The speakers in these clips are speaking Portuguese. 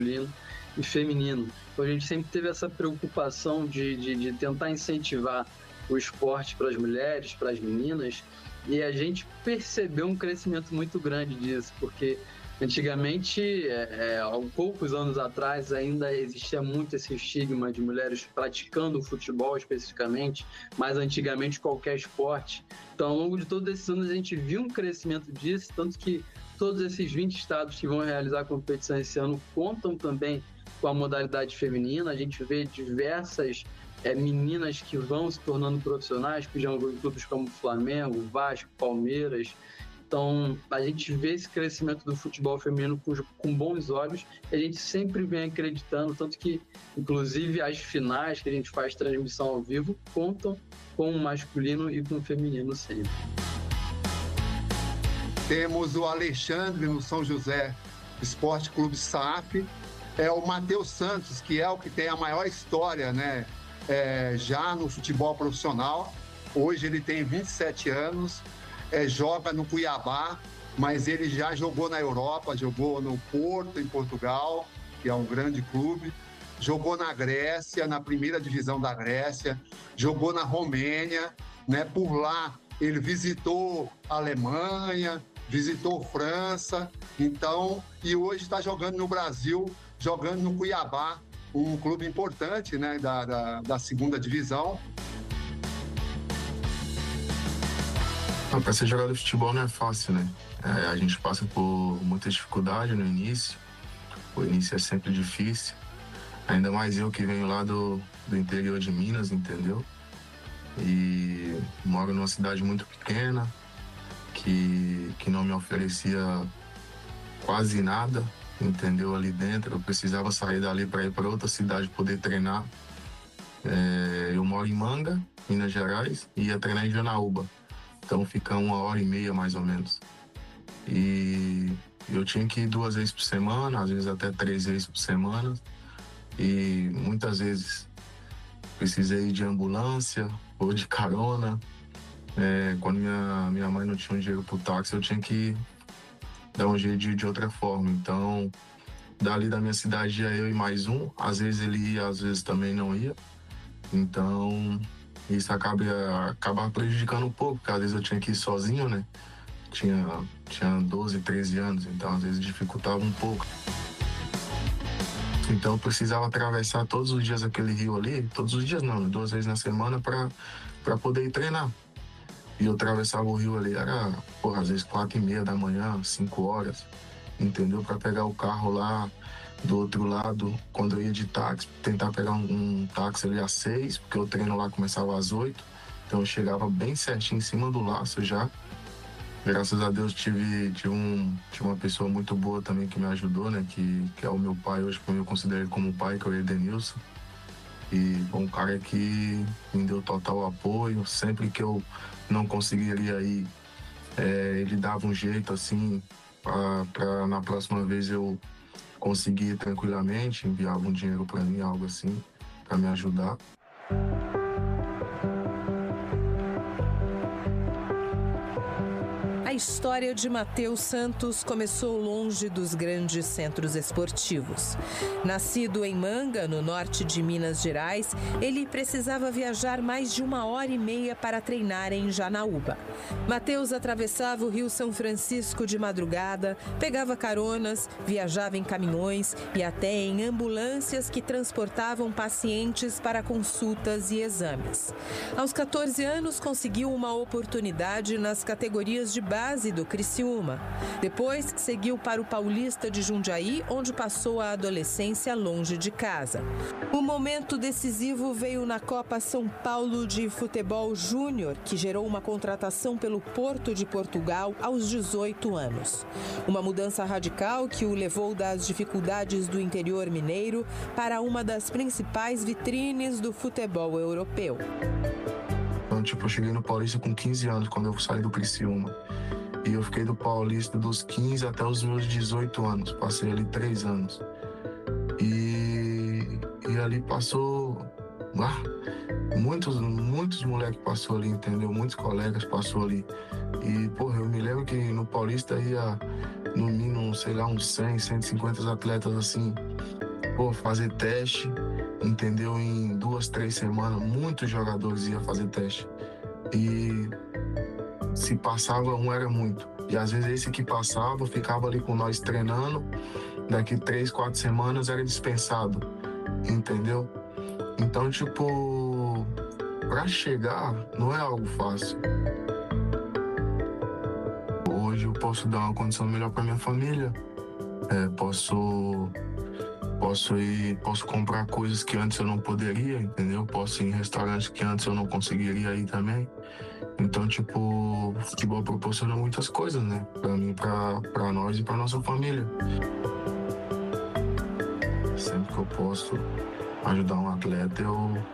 e feminino. Então a gente sempre teve essa preocupação de tentar incentivar o esporte para as mulheres, para as meninas, e a gente percebeu um crescimento muito grande disso, porque antigamente, há poucos anos atrás, ainda existia muito esse estigma de mulheres praticando o futebol especificamente, mas antigamente qualquer esporte. Então, ao longo de todos esses anos, a gente viu um crescimento disso, tanto que todos esses 20 estados que vão realizar a competição esse ano contam também com a modalidade feminina. A gente vê diversas meninas que vão se tornando profissionais, que jogam em clubes como Flamengo, Vasco, Palmeiras. Então, a gente vê esse crescimento do futebol feminino com bons olhos, e a gente sempre vem acreditando, tanto que, inclusive, as finais que a gente faz transmissão ao vivo contam com o masculino e com o feminino sempre. Temos o Alexandre no São José Esporte Clube SAF, o Matheus Santos, que é o que tem a maior história, né? Já no futebol profissional. Hoje ele tem 27 anos, joga no Cuiabá, mas ele já jogou na Europa, jogou no Porto, em Portugal, que é um grande clube, jogou na Grécia, na primeira divisão da Grécia, jogou na Romênia, né? Por lá ele visitou a Alemanha, visitou França, então, e hoje está jogando no Brasil, jogando no Cuiabá, um clube importante, né, da segunda divisão. Para ser jogador de futebol não é fácil, né? A gente passa por muita dificuldade no início. O início é sempre difícil. Ainda mais eu que venho lá do interior de Minas, entendeu? E moro numa cidade muito pequena, que não me oferecia quase nada, entendeu? Ali dentro, eu precisava sair dali para ir para outra cidade poder treinar. Eu moro em Manga, Minas Gerais, e ia treinar em Janaúba. Então fica 1h30 mais ou menos. E eu tinha que ir 2 vezes por semana, às vezes até 3 vezes por semana. E muitas vezes precisei ir de ambulância ou de carona. Quando minha mãe não tinha um dinheiro pro táxi, eu tinha que dar um jeito de outra forma. Então, dali da minha cidade ia eu e mais um. Às vezes ele ia, às vezes também não ia. Então, isso acaba prejudicando um pouco, porque às vezes eu tinha que ir sozinho, né? Tinha 12, 13 anos, então às vezes dificultava um pouco. Então eu precisava atravessar todos os dias aquele rio ali, todos os dias não, 2 vezes na semana para poder ir treinar. E eu atravessava o rio ali, era, às vezes 4h30 da manhã, 5 horas, entendeu? Para pegar o carro lá do outro lado, quando eu ia de táxi, tentar pegar um táxi ali às 6, porque o treino lá começava às 8, então eu chegava bem certinho em cima do laço já. Graças a Deus tive uma pessoa muito boa também que me ajudou, né? Que é o meu pai, hoje eu considero ele como pai, que é o Edenilson. E um cara que me deu total apoio. Sempre que eu não conseguiria ir, ele dava um jeito assim, para na próxima vez eu conseguir tranquilamente, enviava um dinheiro para mim, algo assim, para me ajudar. A história de Matheus Santos começou longe dos grandes centros esportivos. Nascido em Manga, no norte de Minas Gerais, ele precisava viajar mais de 1h30 para treinar em Janaúba. Matheus atravessava o Rio São Francisco de madrugada, pegava caronas, viajava em caminhões e até em ambulâncias que transportavam pacientes para consultas e exames. Aos 14 anos, conseguiu uma oportunidade nas categorias de base do Criciúma. Depois, seguiu para o Paulista de Jundiaí, onde passou a adolescência longe de casa. O momento decisivo veio na Copa São Paulo de Futebol Júnior, que gerou uma contratação pelo Porto de Portugal aos 18 anos. Uma mudança radical que o levou das dificuldades do interior mineiro para uma das principais vitrines do futebol europeu. Então, eu cheguei no Paulista com 15 anos, quando eu saí do Criciúma. E eu fiquei do Paulista dos 15 até os meus 18 anos. Passei ali 3 anos. E ali passou... muitos moleques passou ali, entendeu? Muitos colegas passou ali. E, porra, eu me lembro que no Paulista ia, no mínimo, sei lá, uns 100, 150 atletas, assim, pô, fazer teste, entendeu? Em 2, 3 semanas, muitos jogadores iam fazer teste. E se passava um, era muito. E às vezes esse que passava, ficava ali com nós treinando, daqui 3, 4 semanas era dispensado, entendeu? Então, tipo, pra chegar não é algo fácil. Hoje eu posso dar uma condição melhor pra minha família, posso comprar coisas que antes eu não poderia, entendeu? Posso ir em restaurantes que antes eu não conseguiria ir também. Então, tipo, o futebol proporciona muitas coisas, né? Pra mim, pra nós e pra nossa família. Sempre que eu posso ajudar um atleta,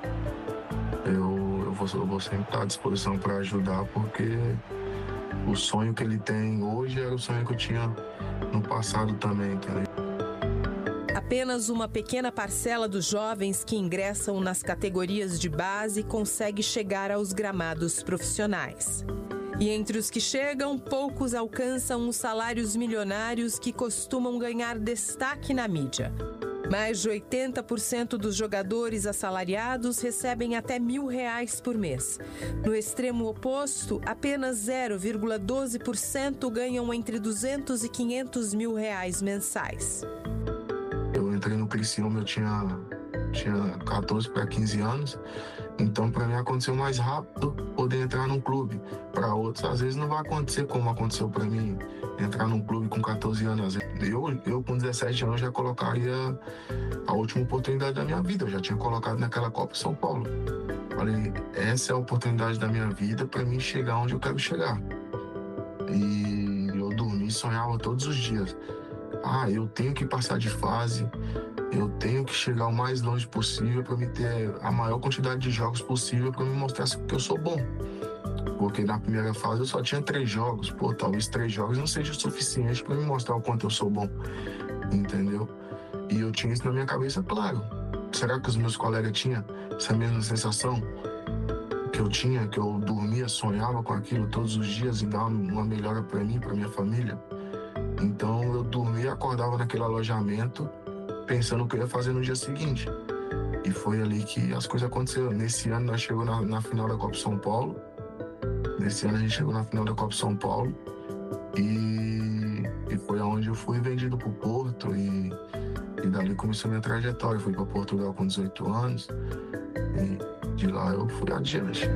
eu vou sempre estar à disposição para ajudar, porque o sonho que ele tem hoje era o sonho que eu tinha no passado também, entendeu? Apenas uma pequena parcela dos jovens que ingressam nas categorias de base consegue chegar aos gramados profissionais. E entre os que chegam, poucos alcançam os salários milionários que costumam ganhar destaque na mídia. Mais de 80% dos jogadores assalariados recebem até R$1.000 por mês. No extremo oposto, apenas 0,12% ganham entre R$200 e R$500 mil mensais. Eu entrei no Criciúma, eu tinha 14 para 15 anos, então para mim aconteceu mais rápido poder entrar num clube. Para outros, às vezes não vai acontecer como aconteceu para mim, entrar num clube com 14 anos. Eu com 17 anos já colocaria a última oportunidade da minha vida, eu já tinha colocado naquela Copa São Paulo. Falei, essa é a oportunidade da minha vida para mim chegar onde eu quero chegar. E eu dormi e sonhava todos os dias. Eu tenho que passar de fase, eu tenho que chegar o mais longe possível para me ter a maior quantidade de jogos possível para me mostrar que eu sou bom. Porque na primeira fase eu só tinha 3 jogos, talvez 3 jogos não seja o suficiente para me mostrar o quanto eu sou bom, entendeu? E eu tinha isso na minha cabeça, claro. Será que os meus colegas tinham essa mesma sensação que eu tinha, que eu dormia, sonhava com aquilo todos os dias e dava uma melhora para mim, para minha família? Então eu dormia e acordava naquele alojamento pensando o que eu ia fazer no dia seguinte. E foi ali que as coisas aconteceram. Nesse ano nós chegamos na final da Copa São Paulo. Nesse ano a gente chegou na final da Copa São Paulo. E foi onde eu fui vendido pro Porto e dali começou a minha trajetória. Fui para Portugal com 18 anos e de lá eu fui adiante.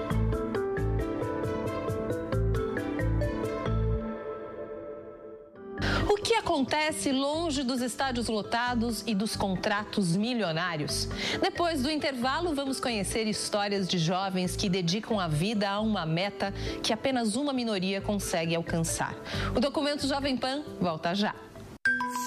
O que acontece longe dos estádios lotados e dos contratos milionários? Depois do intervalo, vamos conhecer histórias de jovens que dedicam a vida a uma meta que apenas uma minoria consegue alcançar. O documento Jovem Pan volta já.